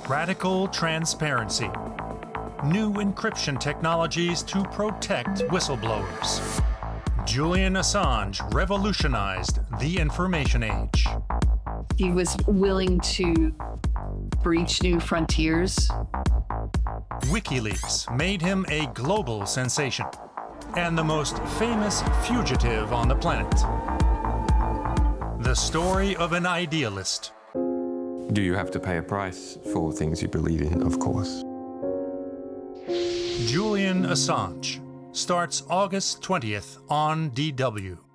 Radical transparency. New encryption technologies to protect whistleblowers. Julian Assange revolutionized the information age. He was willing to breach new frontiers. WikiLeaks made him a global sensation and the most famous fugitive on the planet. The story of an idealist. Do you have to pay a price for things you believe in? Of course. Julian Assange starts August 20th on DW.